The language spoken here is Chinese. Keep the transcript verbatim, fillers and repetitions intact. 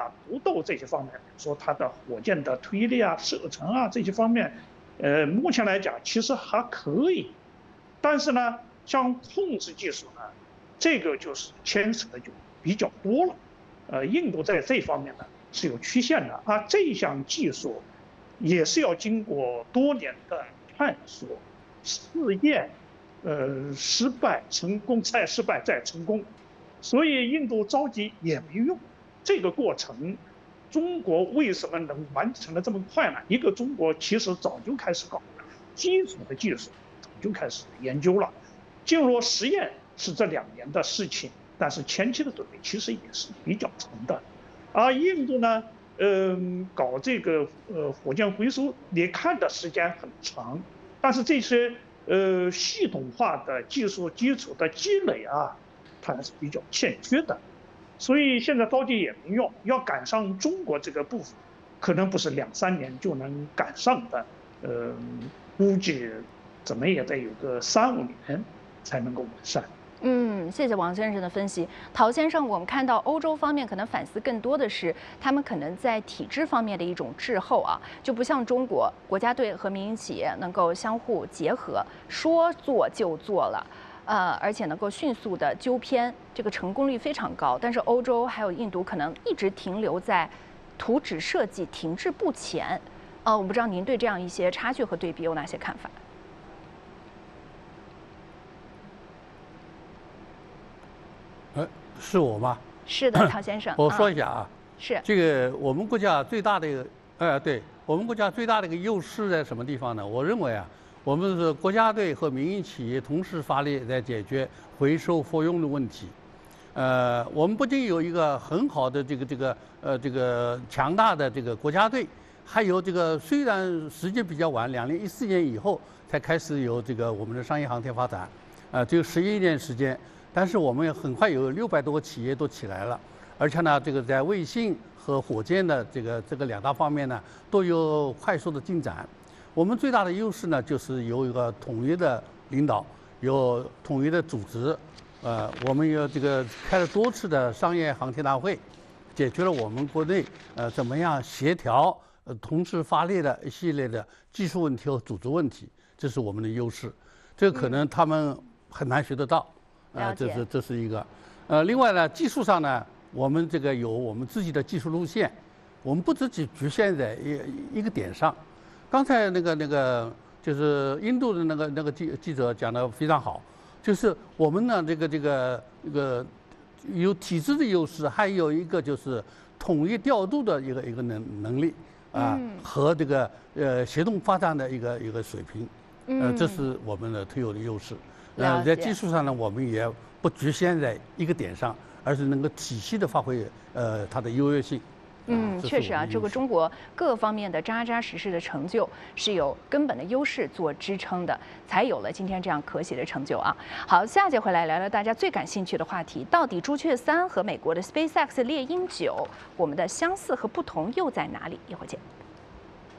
打独斗这些方面，比如说它的火箭的推力啊、射程啊这些方面，呃，目前来讲其实还可以。但是呢，像控制技术呢，这个就是牵扯的就比较多了。呃，印度在这方面呢是有曲线的啊，这项技术也是要经过多年的探索、试验，呃，失败、成功，再失败、再成功。所以印度着急也没用。这个过程，中国为什么能完成的这么快呢？一个中国其实早就开始搞基础的技术，早就开始研究了。进入实验是这两年的事情，但是前期的准备其实也是比较长的。而印度呢，嗯、呃，搞这个呃火箭回收，你看的时间很长，但是这些呃系统化的技术基础的积累啊，它还是比较欠缺的。所以现在着急也没用，要赶上中国这个步伐，可能不是两三年就能赶上的。呃，估计怎么也得有个三五年才能够完善。 嗯，谢谢王先生的分析。陶先生，我们看到欧洲方面可能反思更多的是他们可能在体制方面的一种滞后啊，就不像中国国家队和民营企业能够相互结合，说做就做了。呃，而且能够迅速的纠偏，这个成功率非常高。但是欧洲还有印度可能一直停留在图纸设计停滞不前。呃，我不知道您对这样一些差距和对比有哪些看法？ 呃，是我吗？ 是的，陶先生。 我说一下啊， 是这个我们国家最大的一个，呃，对我们国家最大的一个优势在什么地方呢？我认为啊。我们是国家队和民营企业同时发力，在解决回收复用的问题。呃，我们不仅有一个很好的这个这个呃这个强大的这个国家队，还有这个虽然时间比较晚，两零一四年以后才开始有这个我们的商业航天发展，呃，只有十一年时间，但是我们很快有六百多个企业都起来了，而且呢，这个在卫星和火箭的这个这个两大方面呢，都有快速的进展。我们最大的优势呢，就是有一个统一的领导，有统一的组织，呃，我们有这个开了多次的商业航天大会，解决了我们国内呃怎么样协调、呃同时发力的一系列的技术问题和组织问题，这是我们的优势。这个可能他们很难学得到，呃，这是这是一个。呃，另外呢，技术上呢，我们这个有我们自己的技术路线，我们不只局局限在一一个点上。刚才那个那个就是印度的那个那个记记者讲的非常好，就是我们呢这个这个这个有体制的优势，还有一个就是统一调度的一个一个能能力啊，和这个呃协同发展的一个一个水平，呃，这是我们的特有的优势。呃，在技术上呢，我们也不局限在一个点上，而是能够体系的发挥呃它的优越性。 嗯，确实啊，这个中国各方面的扎扎实实的成就是有根本的优势做支撑的，才有了今天这样可喜的成就啊。好，下节回来聊聊大家最感兴趣的话题，到底朱雀三和美国的 SpaceX 猎鹰九，我们的相似和不同又在哪里？一会儿见。